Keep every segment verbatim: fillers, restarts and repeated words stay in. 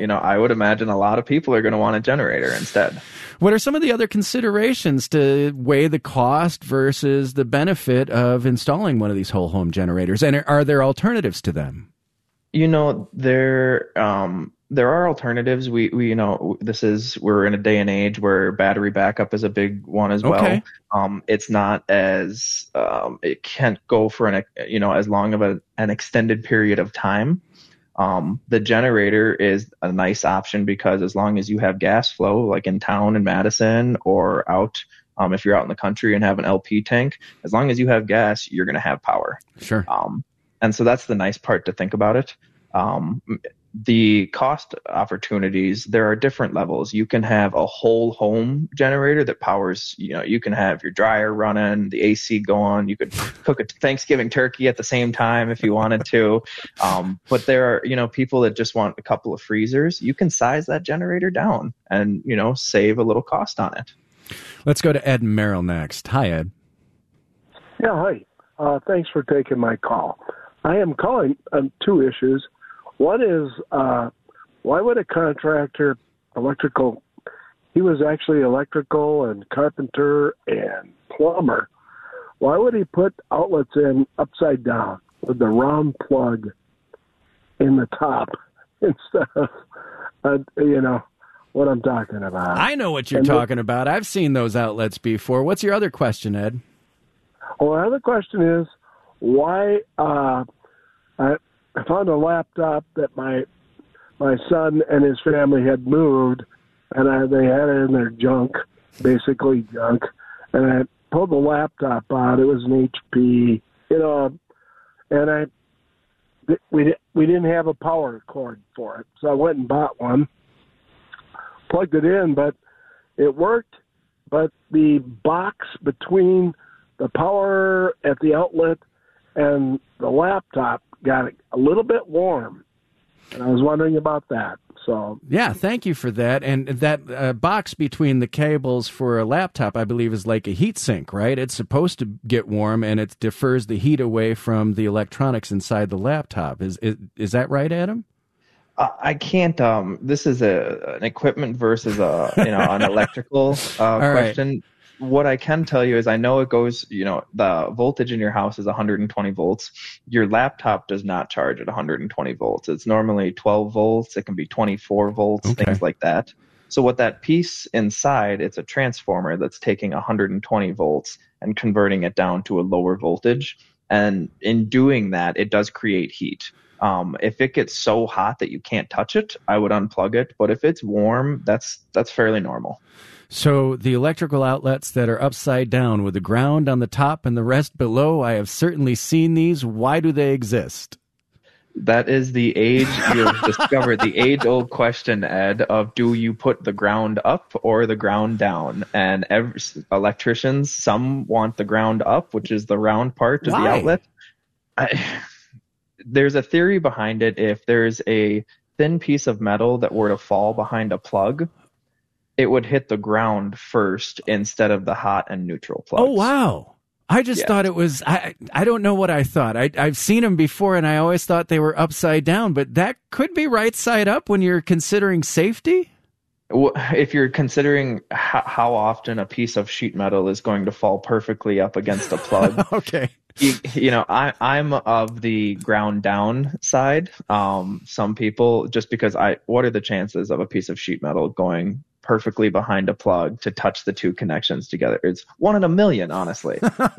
you know, I would imagine a lot of people are going to want a generator instead. What are some of the other considerations to weigh the cost versus the benefit of installing one of these whole home generators? And are there alternatives to them? You know, there um, there are alternatives. We, we, you know, this is, we're in a day and age where battery backup is a big one as well. Okay. Um, it's not as, um, it can't go for an, you know, as long of a, an extended period of time. Um, the generator is a nice option because as long as you have gas flow, like in town in Madison or out, um, if you're out in the country and have an L P tank, as long as you have gas, you're going to have power. Sure. Um, and so that's the nice part to think about it. Um, the cost opportunities, there are different levels. You can have a whole home generator that powers, you know, you can have your dryer running, the A C going, you could cook a Thanksgiving turkey at the same time if you wanted to. Um, but there are, you know, people that just want a couple of freezers. You can size that generator down and, you know, save a little cost on it. Let's go to Ed and Merrill next. Hi, Ed. Yeah, hi. Uh, thanks for taking my call. I am calling on two issues. One is, uh, why would a contractor, electrical, he was actually electrical and carpenter and plumber, why would he put outlets in upside down with the round plug in the top instead of, uh, you know, what I'm talking about? I know what you're and talking the, about. I've seen those outlets before. What's your other question, Ed? Well, the other question is, why, uh, I, I found a laptop that my my son and his family had moved, and I, they had it in their junk, basically junk. And I pulled the laptop out. It was an H P, you know, and I we we didn't have a power cord for it, so I went and bought one, plugged it in, but it worked. But the box between the power at the outlet and the laptop got a little bit warm, and I was wondering about that. So yeah, thank you for that. And that uh, box between the cables for a laptop, I believe, is like a heat sink, right? It's supposed to get warm, and it defers the heat away from the electronics inside the laptop. Is is, is that right, Adam? Uh, I can't. Um, this is a an equipment versus a you know an electrical uh, question. Right. What I can tell you is I know it goes, you know, the voltage in your house is one hundred twenty volts. Your laptop does not charge at one hundred twenty volts. It's normally twelve volts. It can be twenty-four volts, okay. Things like that. So what that piece inside, it's a transformer that's taking one hundred twenty volts and converting it down to a lower voltage. And in doing that, it does create heat. Um, if it gets so hot that you can't touch it, I would unplug it. But if it's warm, that's that's fairly normal. So the electrical outlets that are upside down with the ground on the top and the rest below, I have certainly seen these. Why do they exist? That is the age you've discovered, the age-old question, Ed, of do you put the ground up or the ground down? And every, electricians, some want the ground up, which is the round part of Why? the outlet. I, there's a theory behind it. If there's a thin piece of metal that were to fall behind a plug, it would hit the ground first instead of the hot and neutral plugs. Oh, wow. I just yeah. thought it was, I I don't know what I thought. I, I've seen them before, and I always thought they were upside down, but that could be right side up when you're considering safety? Well, if you're considering how, how often a piece of sheet metal is going to fall perfectly up against a plug. Okay. You, you know, I, I'm of the ground down side. Um, some people, just because I, what are the chances of a piece of sheet metal going perfectly behind a plug to touch the two connections together? It's one in a million, honestly.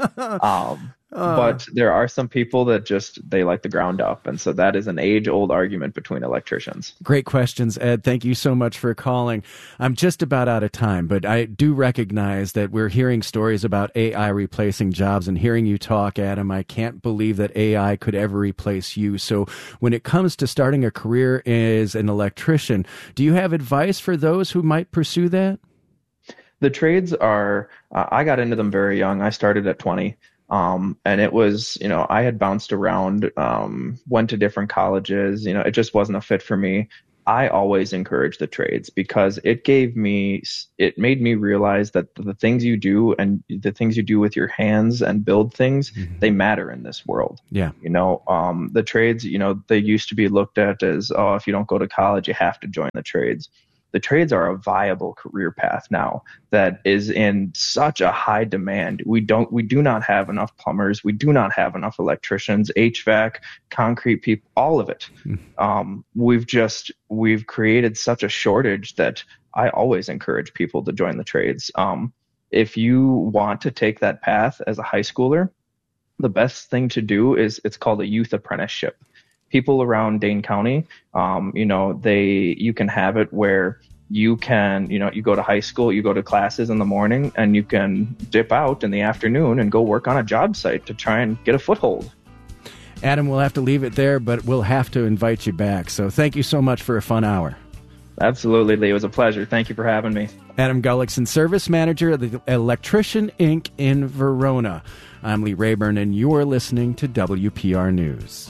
um, uh, but there are some people that just, they like the ground up. And so that is an age-old argument between electricians. Great questions, Ed. Thank you so much for calling. I'm just about out of time, but I do recognize that we're hearing stories about A I replacing jobs, and hearing you talk, Adam, I can't believe that A I could ever replace you. So when it comes to starting a career as an electrician, do you have advice for those who might pursue that? The trades are, uh, I got into them very young. I started at twenty. Um, and it was, you know, I had bounced around, um, went to different colleges, you know, it just wasn't a fit for me. I always encourage the trades because it gave me, it made me realize that the things you do and the things you do with your hands and build things, mm-hmm. they matter in this world. Yeah. You know, um, the trades, you know, they used to be looked at as, oh, if you don't go to college, you have to join the trades. The trades are a viable career path now that is in such a high demand. We don't, we do not have enough plumbers. We do not have enough electricians, H V A C, concrete people, all of it. Mm. Um, we've just, we've created such a shortage that I always encourage people to join the trades. Um, if you want to take that path as a high schooler, the best thing to do is it's called a youth apprenticeship. People around Dane County, um, you know, they, you can have it where you can, you know, you go to high school, you go to classes in the morning, and you can dip out in the afternoon and go work on a job site to try and get a foothold. Adam, we'll have to leave it there, but we'll have to invite you back. So thank you so much for a fun hour. Absolutely, Lee. It was a pleasure. Thank you for having me. Adam Gullickson, Service Manager at the Electrician Incorporated in Verona. I'm Lee Rayburn, and you're listening to W P R News.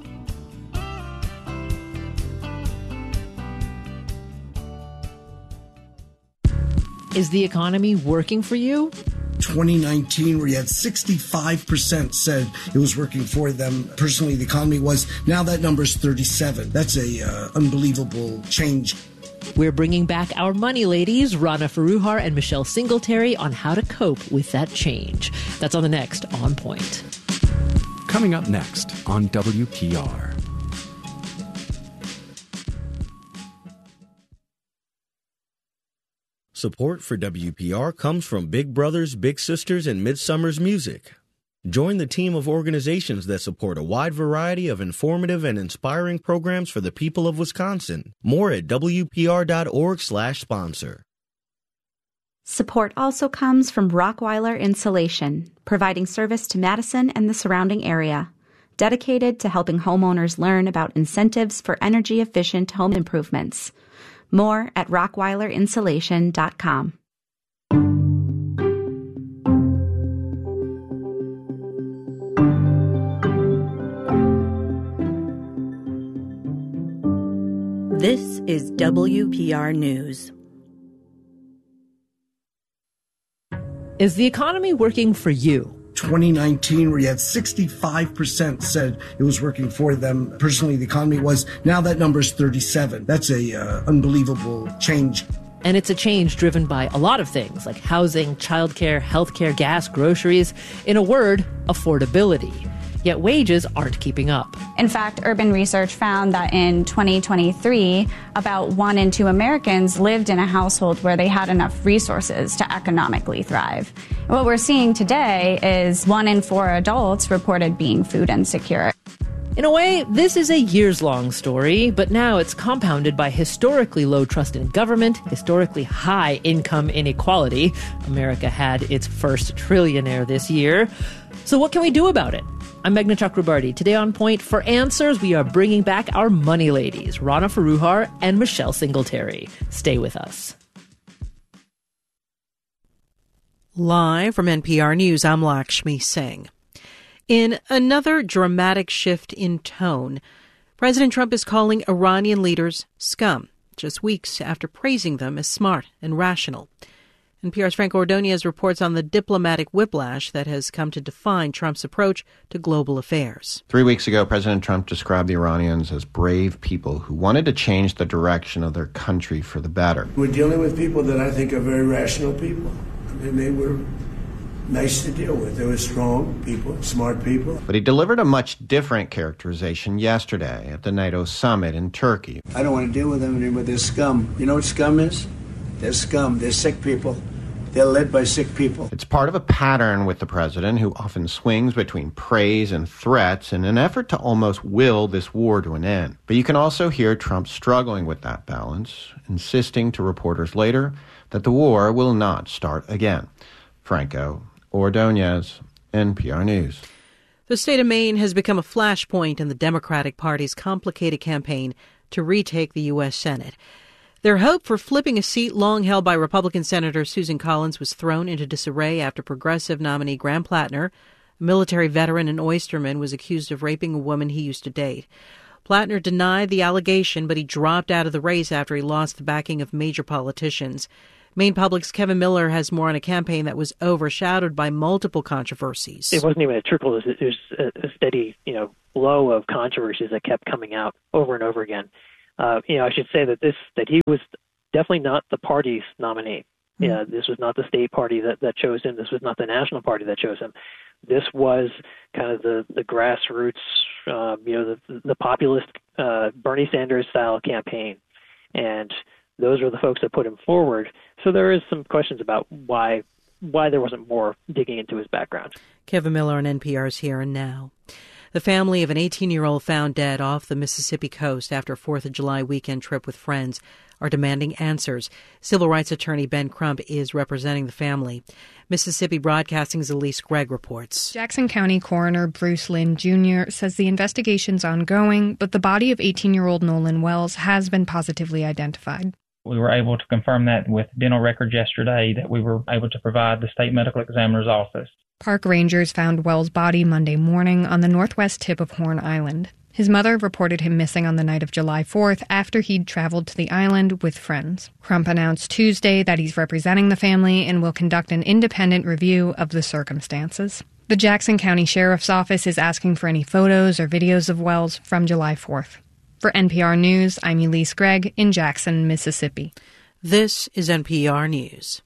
Is the economy working for you? twenty nineteen, where you had sixty-five percent said it was working for them. Personally, the economy was. Now that number's thirty-seven. That's a uh, unbelievable change. We're bringing back our money ladies, Rana Foroohar and Michelle Singletary, on how to cope with that change. That's on the next On Point. Coming up next on W P R. Support for W P R comes from Big Brothers, Big Sisters, and Midsummer's Music. Join the team of organizations that support a wide variety of informative and inspiring programs for the people of Wisconsin. More at W P R dot org slash sponsor. Support also comes from Rockweiler Insulation, providing service to Madison and the surrounding area, dedicated to helping homeowners learn about incentives for energy-efficient home improvements. More at rockweiler insulation dot com. This is W P R News. Is the economy working for you? twenty nineteen, where you had sixty-five percent said it was working for them. Personally, the economy was. Now that number's thirty-seven. That's a uh, unbelievable change. And it's a change driven by a lot of things like housing, childcare, healthcare, gas, groceries. In a word, affordability. Yet wages aren't keeping up. In fact, urban research found that in twenty twenty-three, about one in two Americans lived in a household where they had enough resources to economically thrive. What we're seeing today is one in four adults reported being food insecure. In a way, this is a years-long story, but now it's compounded by historically low trust in government, historically high income inequality. America had its first trillionaire this year. So what can we do about it? I'm Meghna Chakrabarti. Today on Point, for answers, we are bringing back our money ladies, Rana Foroohar and Michelle Singletary. Stay with us. Live from N P R News, I'm Lakshmi Singh. In another dramatic shift in tone, President Trump is calling Iranian leaders scum, just weeks after praising them as smart and rational. N P R's Frank Ordonez reports on the diplomatic whiplash that has come to define Trump's approach to global affairs. Three weeks ago, President Trump described the Iranians as brave people who wanted to change the direction of their country for the better. We're dealing with people that I think are very rational people. I mean, they were nice to deal with. They were strong people, smart people. But he delivered a much different characterization yesterday at the NATO summit in Turkey. I don't want to deal with them anymore. They're scum. You know what scum is? They're scum. They're sick people. They're led by sick people. It's part of a pattern with the president, who often swings between praise and threats in an effort to almost will this war to an end. But you can also hear Trump struggling with that balance, insisting to reporters later that the war will not start again. Franco Ordonez, N P R News. The state of Maine has become a flashpoint in the Democratic Party's complicated campaign to retake the U S Senate. Their hope for flipping a seat long held by Republican Senator Susan Collins was thrown into disarray after progressive nominee Graham Plattner, a military veteran and oysterman, was accused of raping a woman he used to date. Plattner denied the allegation, but he dropped out of the race after he lost the backing of major politicians. Maine Public's Kevin Miller has more on a campaign that was overshadowed by multiple controversies. It wasn't even a trickle. It was, it was a steady, you know, flow of controversies that kept coming out over and over again. Uh, you know, I should say that this that he was definitely not the party's nominee. Mm-hmm. Yeah, this was not the state party that, that chose him. This was not the national party that chose him. This was kind of the, the grassroots, uh, you know, the, the populist uh, Bernie Sanders-style campaign. And those are the folks that put him forward. So there is some questions about why why there wasn't more digging into his background. Kevin Miller on N P R's Here and Now. The family of an eighteen-year-old found dead off the Mississippi coast after a fourth of July weekend trip with friends are demanding answers. Civil rights attorney Ben Crump is representing the family. Mississippi Broadcasting's Elise Gregg reports. Jackson County Coroner Bruce Lynn Junior says the investigation's ongoing, but the body of eighteen-year-old Nolan Wells has been positively identified. We were able to confirm that with dental records yesterday, that we were able to provide the state medical examiner's office. Park rangers found Wells' body Monday morning on the northwest tip of Horn Island. His mother reported him missing on the night of July fourth after he'd traveled to the island with friends. Crump announced Tuesday that he's representing the family and will conduct an independent review of the circumstances. The Jackson County Sheriff's Office is asking for any photos or videos of Wells from July fourth. For N P R News, I'm Elise Gregg in Jackson, Mississippi. This is N P R News.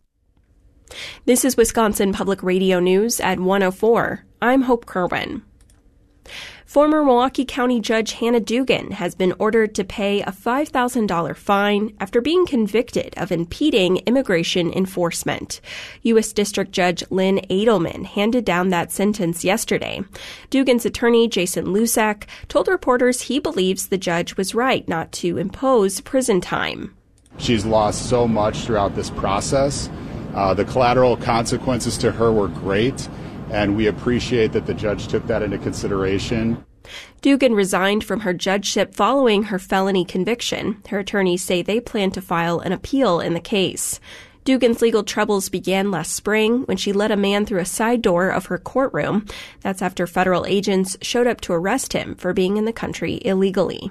This is Wisconsin Public Radio News at one oh four. I'm Hope Kerwin. Former Milwaukee County Judge Hannah Dugan has been ordered to pay a five thousand dollars fine after being convicted of impeding immigration enforcement. U S District Judge Lynn Edelman handed down that sentence yesterday. Dugan's attorney, Jason Lusak, told reporters he believes the judge was right not to impose prison time. She's lost so much throughout this process. Uh, the collateral consequences to her were great, and we appreciate that the judge took that into consideration. Dugan resigned from her judgeship following her felony conviction. Her attorneys say they plan to file an appeal in the case. Dugan's legal troubles began last spring when she let a man through a side door of her courtroom. That's after federal agents showed up to arrest him for being in the country illegally.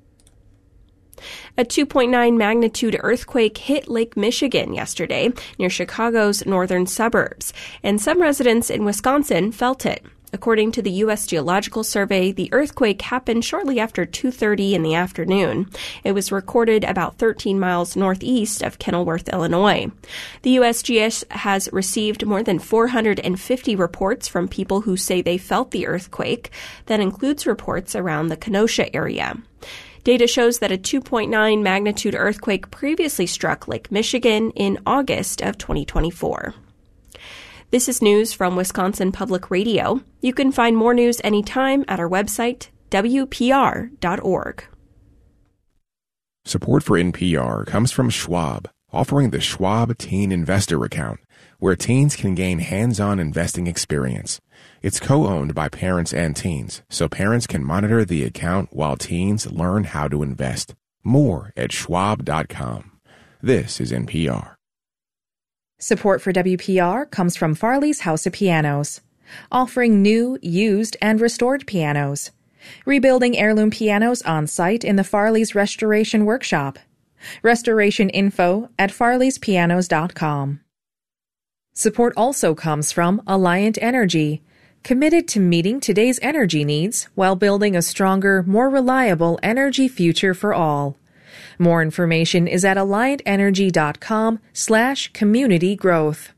A two point nine magnitude earthquake hit Lake Michigan yesterday near Chicago's northern suburbs, and some residents in Wisconsin felt it. According to the U S Geological Survey, the earthquake happened shortly after two thirty in the afternoon. It was recorded about thirteen miles northeast of Kenilworth, Illinois. The U S G S has received more than four hundred fifty reports from people who say they felt the earthquake. That includes reports around the Kenosha area. Data shows that a two point nine magnitude earthquake previously struck Lake Michigan in August of twenty twenty-four. This is news from Wisconsin Public Radio. You can find more news anytime at our website, W P R dot org. Support for N P R comes from Schwab, offering the Schwab Teen Investor Account, where teens can gain hands-on investing experience. It's co-owned by parents and teens, so parents can monitor the account while teens learn how to invest. More at schwab dot com. This is N P R. Support for W P R comes from Farley's House of Pianos, offering new, used, and restored pianos. Rebuilding heirloom pianos on site in the Farley's Restoration Workshop. Restoration info at farleys pianos dot com. Support also comes from Alliant Energy, committed to meeting today's energy needs while building a stronger, more reliable energy future for all. More information is at alliant energy dot com slash community growth.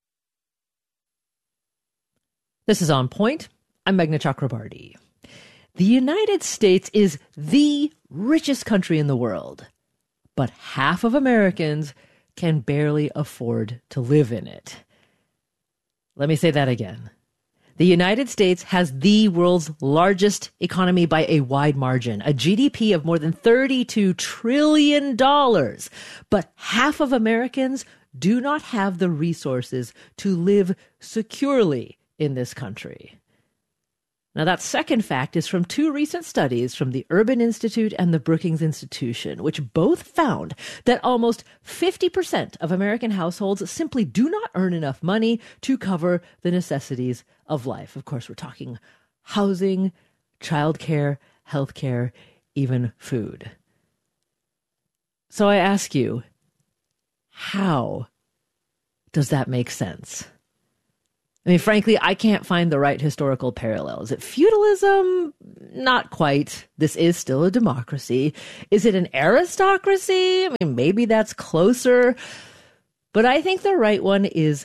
This is On Point. I'm Meghna Chakrabarti. The United States is the richest country in the world, but half of Americans can barely afford to live in it. Let me say that again. The United States has the world's largest economy by a wide margin, a G D P of more than thirty-two trillion dollars. But half of Americans do not have the resources to live securely in this country. Now, that second fact is from two recent studies from the Urban Institute and the Brookings Institution, which both found that almost fifty percent of American households simply do not earn enough money to cover the necessities of life. Of course, we're talking housing, childcare, healthcare, even food. So I ask you, how does that make sense? I mean, frankly, I can't find the right historical parallel. Is it feudalism? Not quite. This is still a democracy. Is it an aristocracy? I mean, maybe that's closer. But I think the right one is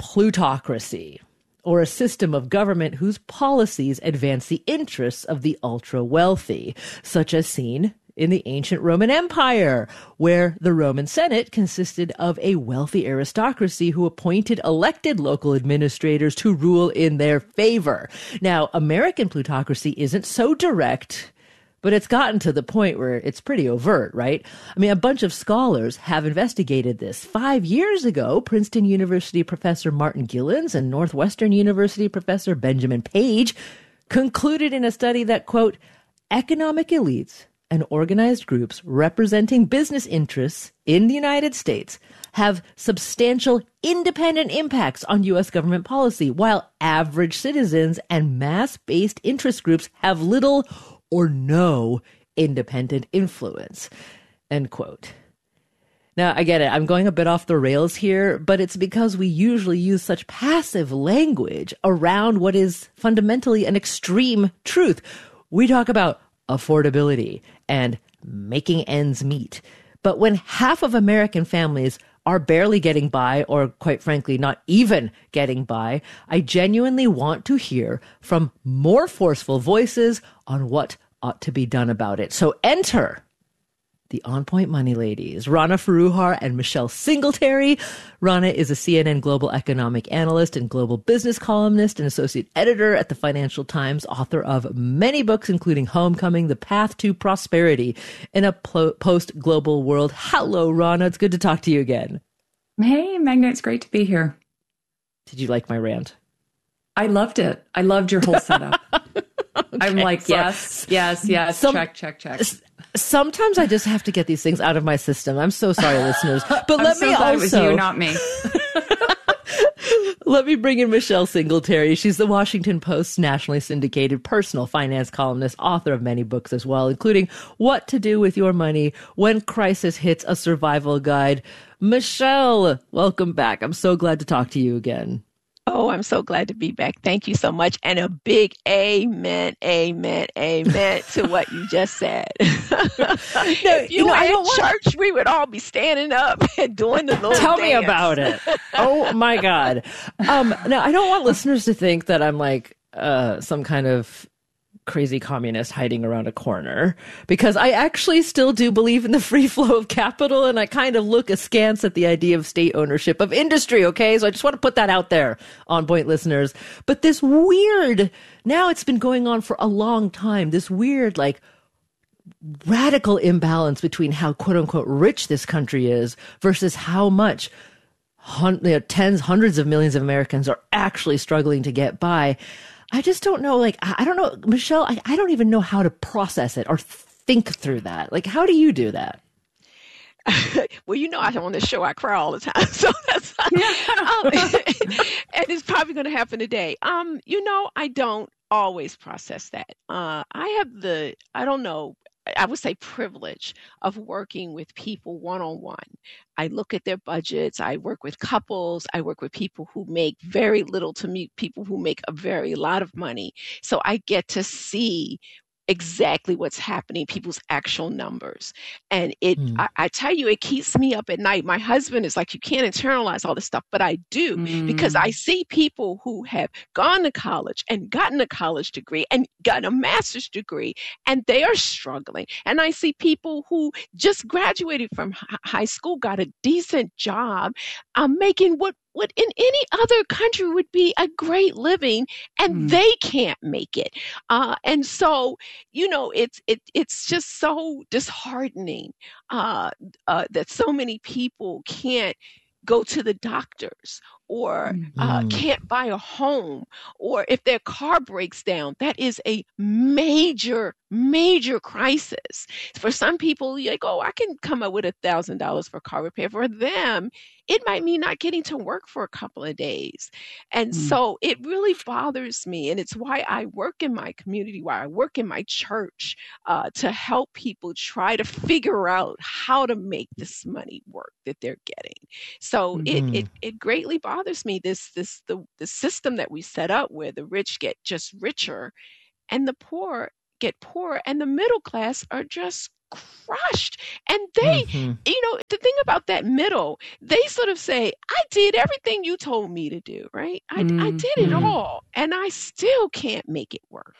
plutocracy, or a system of government whose policies advance the interests of the ultra-wealthy, such as seen in the ancient Roman Empire, where the Roman Senate consisted of a wealthy aristocracy who appointed elected local administrators to rule in their favor. Now, American plutocracy isn't so direct, but it's gotten to the point where it's pretty overt, right? I mean, a bunch of scholars have investigated this. Five years ago, Princeton University professor Martin Gilens and Northwestern University professor Benjamin Page concluded in a study that, quote, economic elites and organized groups representing business interests in the United States have substantial independent impacts on U S government policy, while average citizens and mass-based interest groups have little or no independent influence, end quote. Now, I get it. I'm going a bit off the rails here, but it's because we usually use such passive language around what is fundamentally an extreme truth. We talk about affordability and making ends meet. But when half of American families are barely getting by, or quite frankly, not even getting by, I genuinely want to hear from more forceful voices on what ought to be done about it. So enter the On Point Money Ladies, Rana Foroohar and Michelle Singletary. Rana is a C N N global economic analyst and global business columnist and associate editor at the Financial Times, author of many books, including Homecoming, The Path to Prosperity in a pl- Post-Global World. Hello, Rana. It's good to talk to you again. Hey, Magna. It's great to be here. Did you like my rant? I loved it. I loved your whole setup. Okay, I'm like, so, yes, yes, yes, some, check, check, check. Sometimes I just have to get these things out of my system. I'm so sorry, listeners. But I'm let so me glad also... it was you, not me. Let me bring in Michelle Singletary. She's the Washington Post's nationally syndicated personal finance columnist, author of many books as well, including What to Do with Your Money When Crisis Hits, a Survival Guide. Michelle, welcome back. I'm so glad to talk to you again. Oh, I'm so glad to be back. Thank you so much. And a big amen, amen, amen to what you just said. No, if you, you know, were I in don't church, want... we would all be standing up and doing the Lord's Tell dance. me about it. Oh, my God. Um, now, I don't want listeners to think that I'm like uh, some kind of crazy communist hiding around a corner, because I actually still do believe in the free flow of capital, and I kind of look askance at the idea of state ownership of industry, okay? So I just want to put that out there, On Point listeners. But this weird, now it's been going on for a long time, this weird, like, radical imbalance between how quote-unquote rich this country is versus how much hun- you know, tens, hundreds of millions of Americans are actually struggling to get by. I just don't know, like, I don't know, Michelle, I, I don't even know how to process it or think through that. Like, how do you do that? Well, you know, I on this show, I cry all the time. So that's, um, and it's probably going to happen today. Um, you know, I don't always process that. Uh, I have the, I don't know, I would say privilege of working with people one-on-one. I look at their budgets. I work with couples. I work with people who make very little to meet people who make a very lot of money. So I get to see exactly what's happening, people's actual numbers. And it, mm. I, I tell you, it keeps me up at night. My husband is like, you can't internalize all this stuff, but I do mm. because I see people who have gone to college and gotten a college degree and gotten a master's degree, and they are struggling. And I see people who just graduated from high school, got a decent job, um, making what what in any other country would be a great living, and mm. they can't make it. Uh, and so, you know, it's it it's just so disheartening uh, uh, that so many people can't go to the doctors or uh, Mm. can't buy a home, or if their car breaks down, that is a major, major crisis. For some people, you're like, oh, I can come up with a thousand dollars for car repair. For them, it might mean not getting to work for a couple of days. And Mm. so it really bothers me. And it's why I work in my community, why I work in my church, uh, to help people try to figure out how to make this money work that they're getting. So Mhm. it, it it greatly bothers me, this this the the system that we set up where the rich get just richer and the poor get poorer, and the middle class are just crushed. And they, Mhm. you know, the thing about that middle, they sort of say, I did everything you told me to do, right? I, I did it Mhm. all, and I still can't make it work.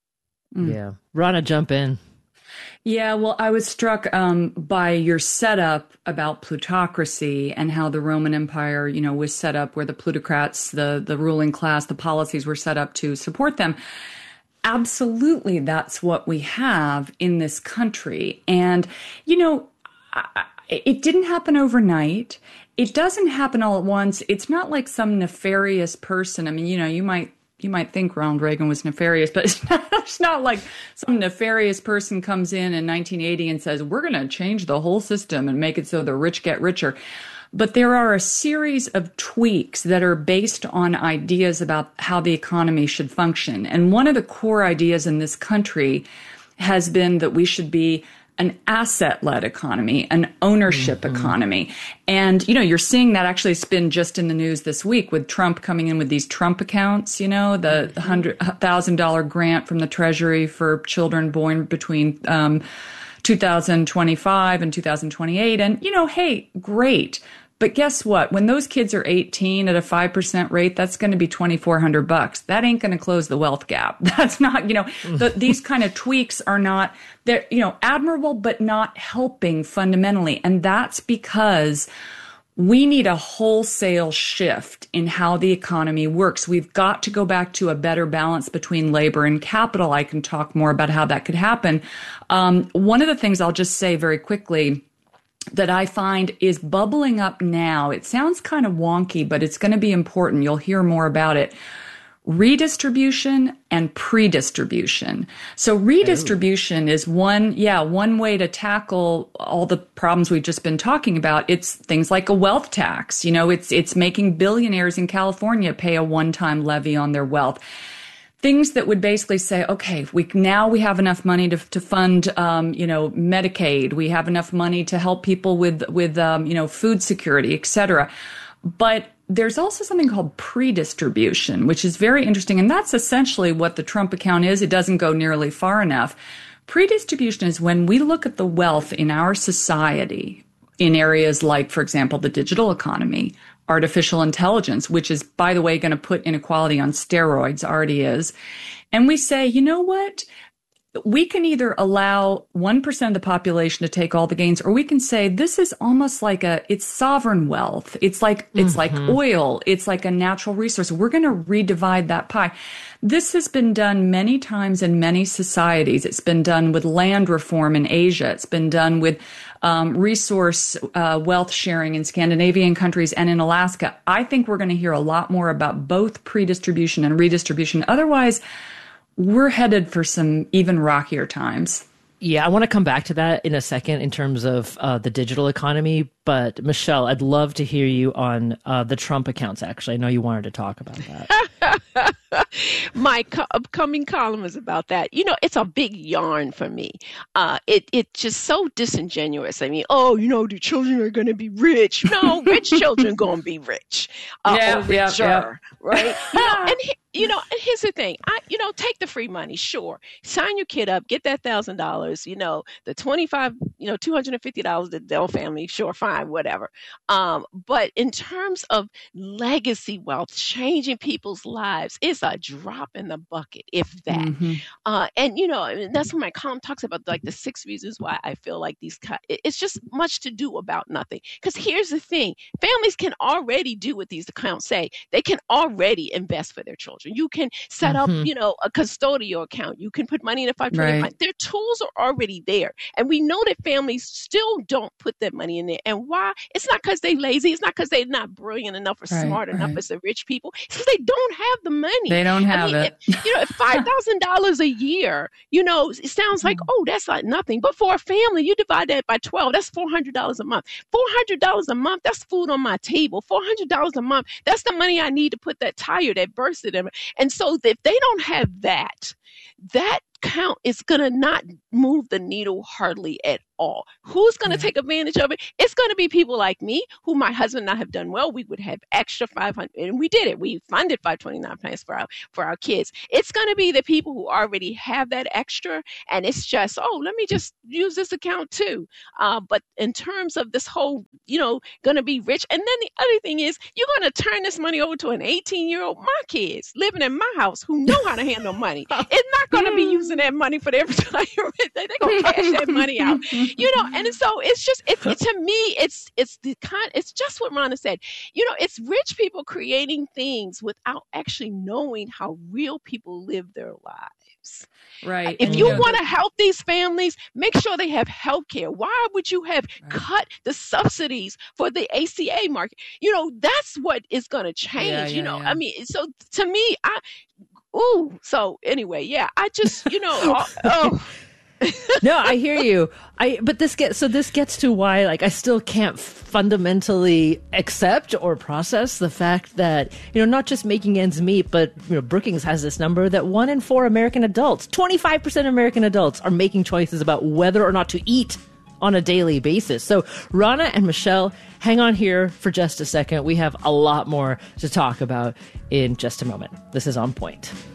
Yeah. Rana, jump in. Yeah, well, I was struck um, by your setup about plutocracy and how the Roman Empire, you know, was set up where the plutocrats, the the ruling class, the policies were set up to support them. Absolutely, that's what we have in this country. And, you know, I, it didn't happen overnight. It doesn't happen all at once. It's not like some nefarious person. I mean, you know, you might you might think Ronald Reagan was nefarious, but it's not, it's not like some nefarious person comes in in nineteen eighty and says, we're going to change the whole system and make it so the rich get richer. But there are a series of tweaks that are based on ideas about how the economy should function. And one of the core ideas in this country has been that we should be an asset-led economy, an ownership mm-hmm. economy. And, you know, you're seeing that actually spin just in the news this week with Trump coming in with these Trump accounts, you know, the one hundred thousand dollars grant from the Treasury for children born between um, two thousand twenty-five and two thousand twenty-eight. And, you know, hey, great. But guess what? When those kids are eighteen at a five percent rate, that's going to be twenty-four hundred bucks. That ain't going to close the wealth gap. That's not, you know, the, these kind of tweaks are not, they're, you know, admirable, but not helping fundamentally. And that's because we need a wholesale shift in how the economy works. We've got to go back to a better balance between labor and capital. I can talk more about how that could happen. Um, one of the things I'll just say very quickly that I find is bubbling up now. It sounds kind of wonky, but it's going to be important. You'll hear more about it. Redistribution and pre-distribution. So redistribution oh. is one, yeah, one way to tackle all the problems we've just been talking about. It's things like a wealth tax. You know, it's, it's making billionaires in California pay a one-time levy on their wealth. Things that would basically say, okay, we now we have enough money to to fund, um, you know, Medicaid. We have enough money to help people with with um, you know, food security, et cetera. But there's also something called pre-distribution, which is very interesting, and that's essentially what the Trump account is. It doesn't go nearly far enough. Pre-distribution is when we look at the wealth in our society in areas like, for example, the digital economy, artificial intelligence, which is, by the way, going to put inequality on steroids, already is. And we say, you know what? We can either allow one percent of the population to take all the gains, or we can say this is almost like a, it's sovereign wealth. It's like, it's mm-hmm. like oil. It's like a natural resource. We're going to redivide that pie. This has been done many times in many societies. It's been done with land reform in Asia. It's been done with um, resource uh, wealth sharing in Scandinavian countries and in Alaska. I think we're going to hear a lot more about both pre-distribution and redistribution. Otherwise, we're headed for some even rockier times. Yeah, I want to come back to that in a second in terms of uh, the digital economy. But Michelle, I'd love to hear you on uh, the Trump accounts, actually. I know you wanted to talk about that. My co- upcoming column is about that. You know, it's a big yarn for me. Uh, it It's just so disingenuous. I mean, oh, you know, the children are going to be rich. No, rich children going to be rich. Uh, yeah, or richer, yeah, yeah. right? You know, and he, you know, and here's the thing. I, you know, take the free money, sure. Sign your kid up, get that thousand dollars. You know, the twenty-five, you know, two hundred and fifty dollars the Dell family, sure, fine, whatever. Um, but in terms of legacy wealth, changing people's lives, it's a drop in the bucket, if that. Mm-hmm. Uh, and you know, and that's when my column talks about like the six reasons why I feel like these. Co- it's just much to do about nothing. Because here's the thing: families can already do what these accounts say. They can already invest for their children. children. You can set Mm-hmm. up, you know, a custodial account. You can put money in a five twenty Right. fund. Their tools are already there. And we know that families still don't put their money in there. And why? It's not because they're lazy. It's not because they're not brilliant enough or Right, smart enough right. as the rich people. It's because they don't have the money. They don't have I mean, it. If, you know, five thousand dollars a year, you know, it sounds like, oh, that's like nothing. But for a family, you divide that by twelve, that's four hundred dollars a month. four hundred dollars a month, that's food on my table. four hundred dollars a month, that's the money I need to put that tire that bursted in. And so if they don't have that, that count is going to not move the needle hardly at all. Who's going to take advantage of it? It's going to be people like me, who my husband and I have done well. We would have extra five hundred, and we did it. We funded five twenty-nine plans for our for our kids. It's going to be the people who already have that extra, and it's just, oh, let me just use this account too. Uh, but in terms of this whole, you know, going to be rich, and then the other thing is, you're going to turn this money over to an eighteen-year-old, my kids living in my house who know how to handle money. It's not going to be using that money for their retirement. They're going to cash that money out. You know, and so it's just, it, it, to me, it's it's the kind, it's just what Ronna said. You know, it's rich people creating things without actually knowing how real people live their lives. Right. If And you you know, want to help these families, make sure they have health care. Why would you have cut the subsidies for the A C A market? You know, that's what is going to change. Yeah, you yeah, know, yeah. I mean, so to me, I, ooh, so anyway, yeah, I just, you know, oh. oh. No, I hear you. I but this gets so this gets to why like I still can't fundamentally accept or process the fact that, you know, not just making ends meet, but, you know, Brookings has this number that one in four American adults, twenty-five percent of American adults are making choices about whether or not to eat on a daily basis. So Ronna and Michelle, hang on here for just a second. We have a lot more to talk about in just a moment. This is On Point.